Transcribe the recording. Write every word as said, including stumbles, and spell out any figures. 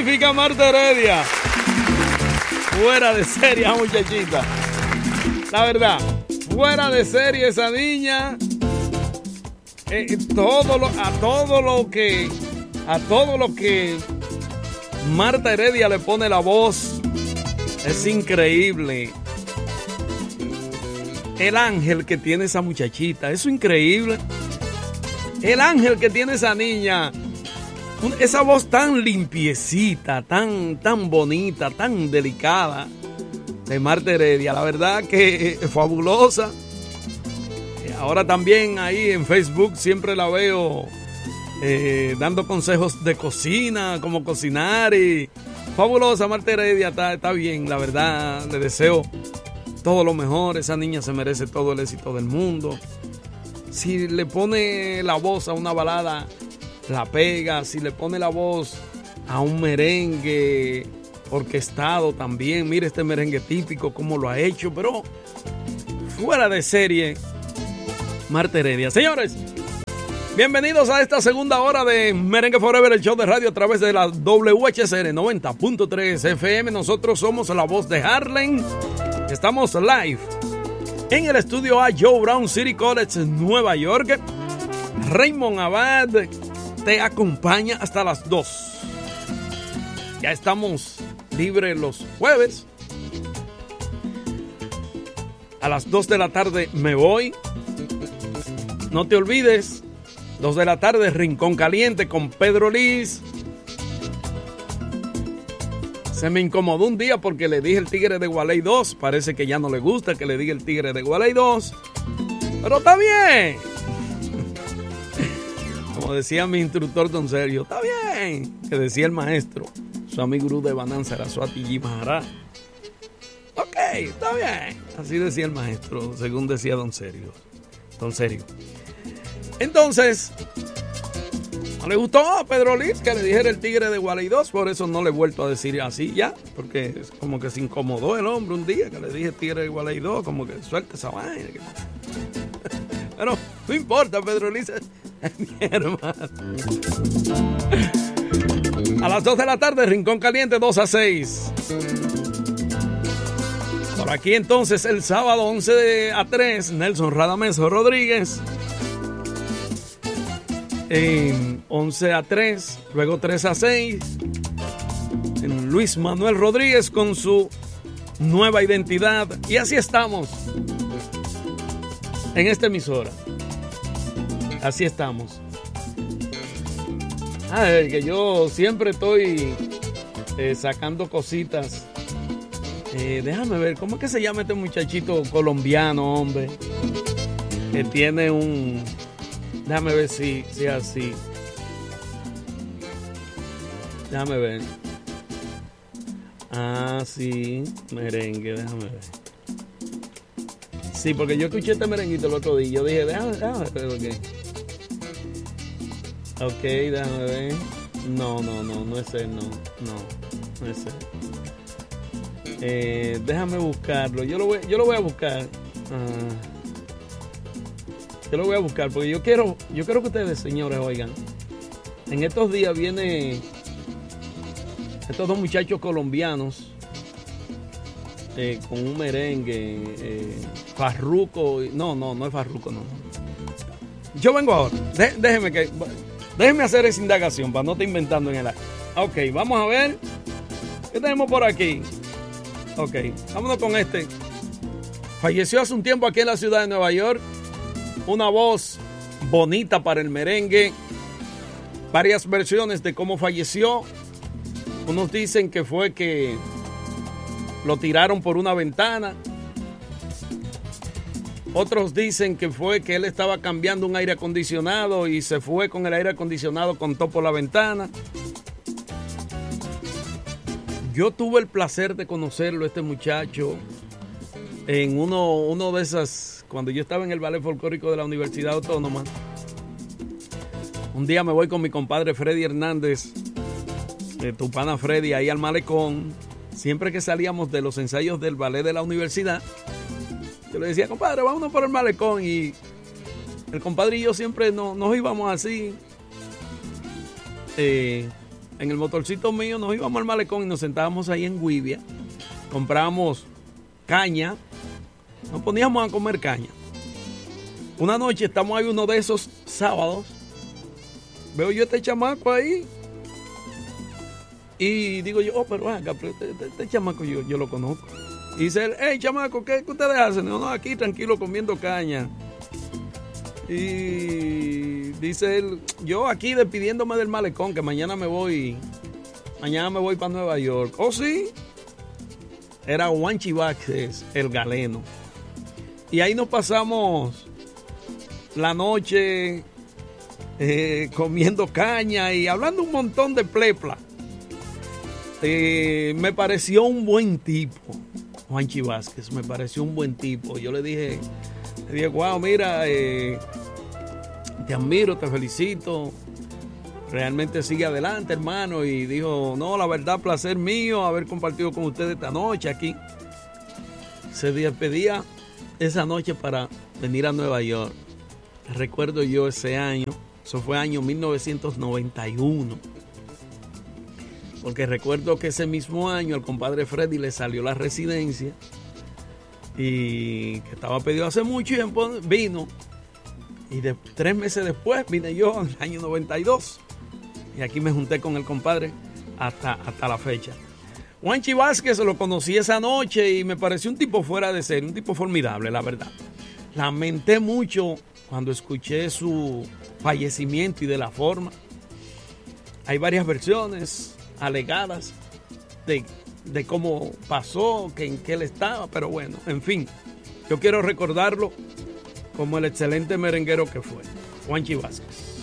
magnífica Marta Heredia. Fuera de serie, esa muchachita. La verdad, fuera de serie esa niña. Eh, todo lo, a todo lo que, a todo lo que Marta Heredia le pone la voz, es increíble. El ángel que tiene esa muchachita, eso es increíble. El ángel que tiene esa niña. Esa voz tan limpiecita, tan, tan bonita, tan delicada de Marta Heredia. La verdad que es fabulosa. Ahora también ahí en Facebook siempre la veo eh, dando consejos de cocina, cómo cocinar. Y fabulosa Marta Heredia, está, está bien. La verdad, le deseo todo lo mejor. Esa niña se merece todo el éxito del mundo. Si le pone la voz a una balada, la pega. Si le pone la voz a un merengue orquestado también, mire este merengue típico cómo lo ha hecho, pero fuera de serie Marta Heredia. Señores, bienvenidos a esta segunda hora de Merengue Forever, el show de radio a través de la W H C R noventa punto tres F M. Nosotros somos la voz de Harlem. Estamos live en el estudio A Joe Brown City College, Nueva York. Raymond Abad te acompaña hasta las dos. Ya estamos libres los jueves. A las dos de la tarde me voy. No te olvides, dos de la tarde, Rincón Caliente con Pedro Liz. Se me incomodó un día porque le dije el Tigre de Gualey dos. Parece que ya no le gusta que le diga el Tigre de Gualey dos. Pero está bien. Como decía mi instructor Don Sergio, está bien. Que decía el maestro, Swami Guru de Banán Saraswati Ji Maharaj. Ok, está bien. Así decía el maestro, según decía Don Sergio. Don Sergio. Entonces, no le gustó a Pedro Liz que le dijera el Tigre de Gualey dos. Por eso no le he vuelto a decir así ya. Porque es como que se incomodó el hombre un día que le dije Tigre de Gualey dos. Como que suelta esa vaina. Pero no importa, Pedro Liz es mi hermano. A las dos de la tarde, Rincón Caliente, dos a seis. Por aquí entonces el sábado once a tres, Nelson Radamés Rodríguez. En once a tres, luego tres a seis. En Luis Manuel Rodríguez con su nueva identidad. Y así estamos en esta emisora. Así estamos. A ver, que yo siempre estoy eh, sacando cositas. Eh, déjame ver, ¿cómo es que se llama este muchachito colombiano, hombre? Que tiene un... Déjame ver si, si es así. Déjame ver. Ah, sí, merengue, déjame ver. Sí, porque yo escuché este merenguito el otro día. Yo dije, déjame, déjame ver, ok. Ok, déjame ver. No, no, no, no es él, no, no, no es él. Eh, déjame buscarlo. Yo lo voy, yo lo voy a buscar. Uh, yo lo voy a buscar porque yo quiero, yo quiero que ustedes, señores, oigan. En estos días viene estos dos muchachos colombianos eh, con un merengue. Eh, Farruko. No, no, no es Farruko, no. Yo vengo ahora. De, déjeme que, déjeme hacer esa indagación para no estar inventando en el aire. Ok, vamos a ver. ¿Qué tenemos por aquí? Ok, vámonos con este. Falleció hace un tiempo aquí en la ciudad de Nueva York. Una voz bonita para el merengue. Varias versiones de cómo falleció. Unos dicen que fue que lo tiraron por una ventana. Otros dicen que fue que él estaba cambiando un aire acondicionado y se fue con el aire acondicionado con todo por la ventana. Yo tuve el placer de conocerlo, este muchacho, en uno, uno de esas, cuando yo estaba en el ballet folclórico de la Universidad Autónoma. Un día me voy con mi compadre Freddy Hernández, de tu pana Freddy, ahí al malecón. Siempre que salíamos de los ensayos del ballet de la universidad, yo le decía, compadre, vámonos por el malecón. Y el compadre y yo siempre no, nos íbamos así. Eh, en el motorcito mío, nos íbamos al malecón y nos sentábamos ahí en Guivia. Comprábamos caña, nos poníamos a comer caña. Una noche estamos ahí uno de esos sábados, veo yo este chamaco ahí y digo yo, oh, pero venga, este, este, este chamaco yo, yo lo conozco. Y dice él, hey, chamaco, ¿qué, qué ustedes hacen? No, no, aquí tranquilo comiendo caña. Y dice él, yo aquí despidiéndome del malecón, que mañana me voy, mañana me voy para Nueva York. Oh, sí. Era Juanchi Vázquez, el galeno. Y ahí nos pasamos la noche eh, comiendo caña y hablando un montón de plepla. Eh, me pareció un buen tipo, Juanchi Vázquez, me pareció un buen tipo. Yo le dije, le dije, wow, mira, eh, te admiro, te felicito, realmente sigue adelante, hermano. Y dijo, no, la verdad, placer mío haber compartido con ustedes esta noche aquí. Se despedía esa noche para venir a Nueva York. Recuerdo yo ese año, eso fue año mil novecientos noventa y uno. Porque recuerdo que ese mismo año al compadre Freddy le salió la residencia y que estaba pedido hace mucho tiempo, vino. Y de, tres meses después vine yo en el año noventa y dos. Y aquí me junté con el compadre hasta, hasta la fecha. Juanchi Vázquez lo conocí esa noche y me pareció un tipo fuera de serie, un tipo formidable, la verdad. Lamenté mucho cuando escuché su fallecimiento y de la forma. Hay varias versiones alegadas de, de cómo pasó, que en qué él estaba, pero bueno, en fin, yo quiero recordarlo como el excelente merenguero que fue, Juanchi Vázquez.